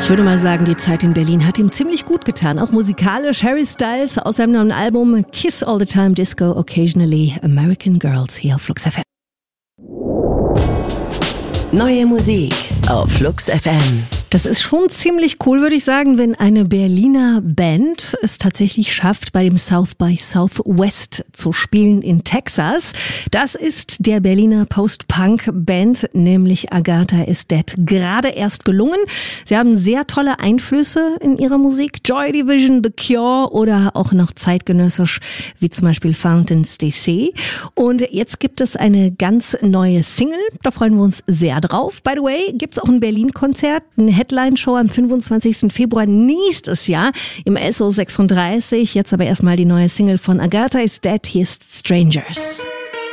Ich würde mal sagen, die Zeit in Berlin hat ihm ziemlich gut getan. Auch musikalisch. Harry Styles aus seinem neuen Album Kiss All the Time, Disco Occasionally, American Girls hier auf Flux FM. Neue Musik auf Flux FM. Das ist schon ziemlich cool, würde ich sagen, wenn eine Berliner Band es tatsächlich schafft, bei dem South by Southwest zu spielen in Texas. Das ist der Berliner Post-Punk-Band, nämlich Agatha is Dead, gerade erst gelungen. Sie haben sehr tolle Einflüsse in ihrer Musik. Joy Division, The Cure oder auch noch zeitgenössisch, wie zum Beispiel Fountains DC. Und jetzt gibt es eine ganz neue Single. Da freuen wir uns sehr drauf. By the way, gibt es auch ein Berlin-Konzert, eine Headline-Show am 25. Februar nächstes Jahr im SO 36. Jetzt aber erstmal die neue Single von Agatha is Dead, hier ist Strangers.